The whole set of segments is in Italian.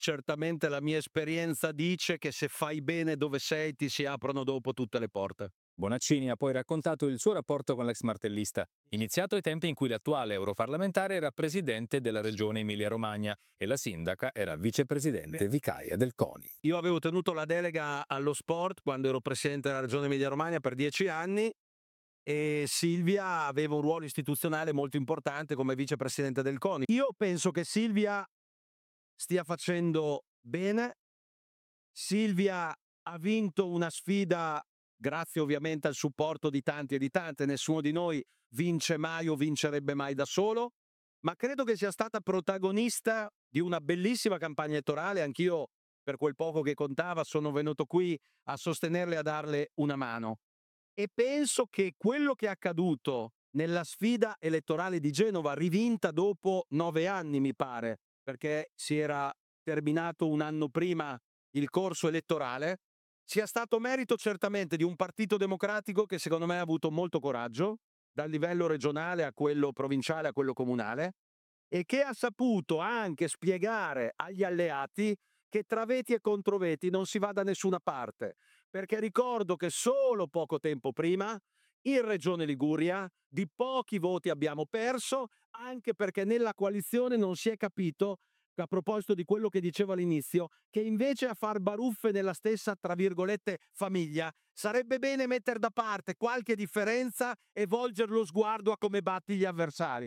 certamente la mia esperienza dice che se fai bene dove sei ti si aprono dopo tutte le porte. Bonaccini ha poi raccontato il suo rapporto con l'ex martellista, iniziato ai tempi in cui l'attuale europarlamentare era presidente della regione Emilia-Romagna e la sindaca era vicepresidente vicaria del CONI. Io avevo tenuto la delega allo sport quando ero presidente della regione Emilia-Romagna per 10 anni e Silvia aveva un ruolo istituzionale molto importante come vicepresidente del CONI. Io penso che Silvia stia facendo bene. Silvia ha vinto una sfida grazie ovviamente al supporto di tanti e di tante, nessuno di noi vince mai o vincerebbe mai da solo, ma credo che sia stata protagonista di una bellissima campagna elettorale. Anch'io, per quel poco che contava, sono venuto qui a sostenerle e a darle una mano. E penso che quello che è accaduto nella sfida elettorale di Genova, rivinta dopo 9 anni, mi pare, perché si era terminato un anno prima il corso elettorale, sia stato merito certamente di un partito democratico che secondo me ha avuto molto coraggio, dal livello regionale a quello provinciale a quello comunale, e che ha saputo anche spiegare agli alleati che tra veti e controveti non si va da nessuna parte, perché ricordo che solo poco tempo prima in Regione Liguria di pochi voti abbiamo perso, anche perché nella coalizione non si è capito, a proposito di quello che dicevo all'inizio, che invece a far baruffe nella stessa, tra virgolette, famiglia, sarebbe bene mettere da parte qualche differenza e volgere lo sguardo a come batti gli avversari.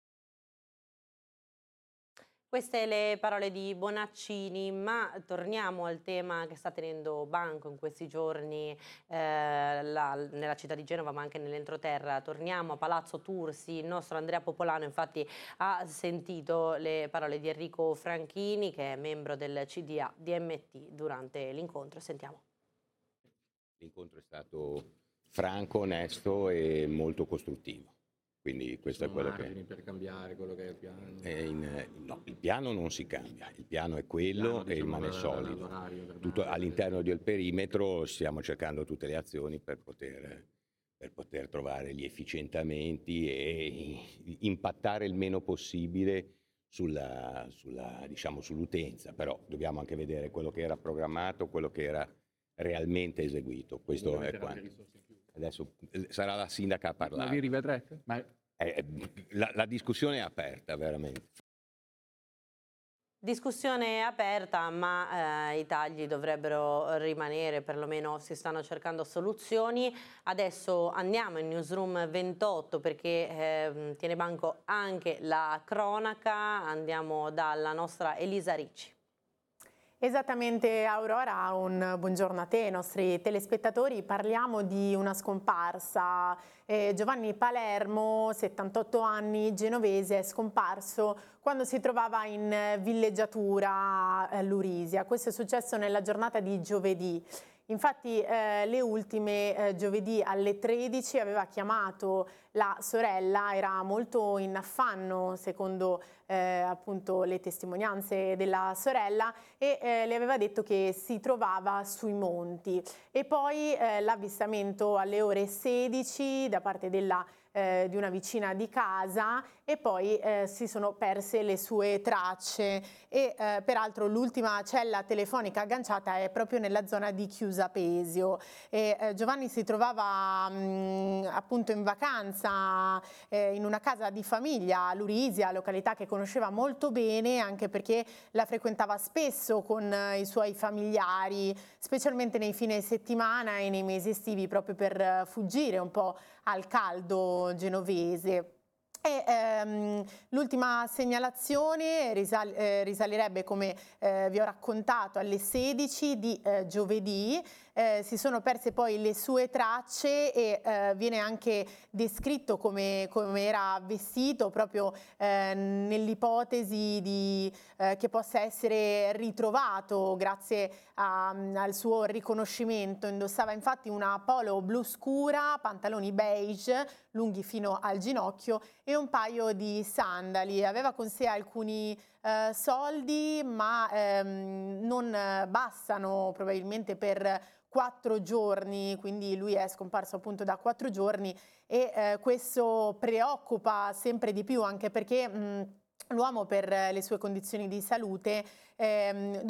Queste le parole di Bonaccini, ma torniamo al tema che sta tenendo banco in questi giorni nella città di Genova, ma anche nell'entroterra. Torniamo a Palazzo Tursi. Il nostro Andrea Popolano infatti ha sentito le parole di Enrico Franchini, che è membro del CDA DMT, durante l'incontro. Sentiamo. L'incontro è stato franco, onesto e molto costruttivo. Quindi questo è quello che... per cambiare quello che è il piano? No, il piano non si cambia, il piano è quello e rimane solido. Tutto all'interno del perimetro stiamo cercando tutte le azioni per poter trovare gli efficientamenti e impattare il meno possibile diciamo, sull'utenza, però dobbiamo anche vedere quello che era programmato, quello che era realmente eseguito. Questo è quanto. Adesso sarà la sindaca a parlare. Ma vi rivedrete? La discussione è aperta, veramente. Discussione aperta, ma i tagli dovrebbero rimanere, perlomeno si stanno cercando soluzioni. Adesso andiamo in Newsroom 28 perché tiene banco anche la cronaca. Andiamo dalla nostra Elisa Ricci. Esattamente Aurora, un buongiorno a te, ai nostri telespettatori. Parliamo di una scomparsa. Giovanni Palermo, 78 anni, genovese, è scomparso quando si trovava in villeggiatura a Lurisia. Questo è successo nella giornata di giovedì. Infatti le ultime giovedì alle 13 aveva chiamato la sorella, era molto in affanno secondo appunto le testimonianze della sorella e le aveva detto che si trovava sui monti. E poi l'avvistamento alle ore 16 da parte di una vicina di casa e poi si sono perse le sue tracce e peraltro l'ultima cella telefonica agganciata è proprio nella zona di Chiusa Pesio. Giovanni si trovava appunto in vacanza in una casa di famiglia a Lurisia, località che conosceva molto bene anche perché la frequentava spesso con i suoi familiari, specialmente nei fine settimana e nei mesi estivi, proprio per fuggire un po' al caldo genovese. E l'ultima segnalazione risalirebbe, come vi ho raccontato, alle 16 di giovedì. Si sono perse poi le sue tracce e viene anche descritto come era vestito, proprio nell'ipotesi che possa essere ritrovato grazie al suo riconoscimento. Indossava infatti una polo blu scura, pantaloni beige lunghi fino al ginocchio e un paio di sandali. Aveva con sé alcuni soldi, ma non bastano probabilmente per 4 giorni, quindi lui è scomparso appunto da 4 giorni e questo preoccupa sempre di più, anche perché L'uomo, per le sue condizioni di salute,